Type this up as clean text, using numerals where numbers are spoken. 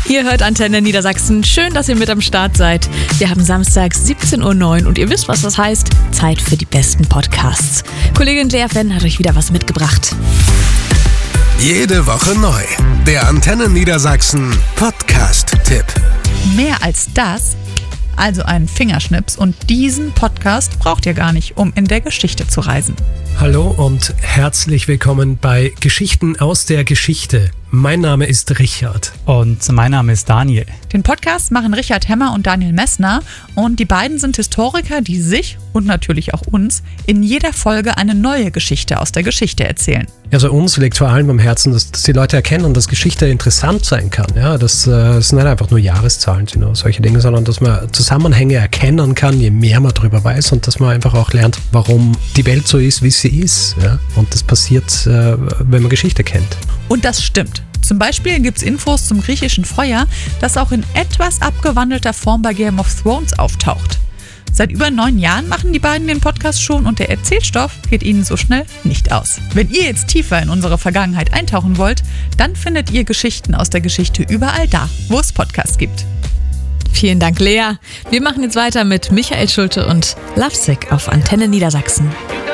Ihr hört Antenne Niedersachsen. Schön, dass ihr mit am Start seid. Wir haben Samstag 17:09 Uhr und ihr wisst, was das heißt. Zeit für die besten Podcasts. Kollegin Lea Fenn hat euch wieder was mitgebracht. Jede Woche neu. Der Antenne Niedersachsen Podcast-Tipp. Mehr als das, also einen Fingerschnips, und diesen Podcast braucht ihr gar nicht, um in der Geschichte zu reisen. Hallo und herzlich willkommen bei Geschichten aus der Geschichte. Mein Name ist Richard. Und mein Name ist Daniel. Den Podcast machen Richard Hemmer und Daniel Messner und die beiden sind Historiker, die sich und natürlich auch uns in jeder Folge eine neue Geschichte aus der Geschichte erzählen. Also uns liegt vor allem am Herzen, dass die Leute erkennen, dass Geschichte interessant sein kann. Ja, das sind nicht einfach nur Jahreszahlen, solche Dinge, sondern dass man Zusammenhänge erkennen kann, je mehr man darüber weiß, und dass man einfach auch lernt, warum die Welt so ist, wie sie ist. Ja? Und das passiert, wenn man Geschichte kennt. Und das stimmt. Zum Beispiel gibt es Infos zum griechischen Feuer, das auch in etwas abgewandelter Form bei Game of Thrones auftaucht. Seit über 9 Jahren machen die beiden den Podcast schon und der Erzählstoff geht ihnen so schnell nicht aus. Wenn ihr jetzt tiefer in unsere Vergangenheit eintauchen wollt, dann findet ihr Geschichten aus der Geschichte überall da, wo es Podcasts gibt. Vielen Dank, Lea. Wir machen jetzt weiter mit Michael Schulte und Lovesick auf Antenne Niedersachsen.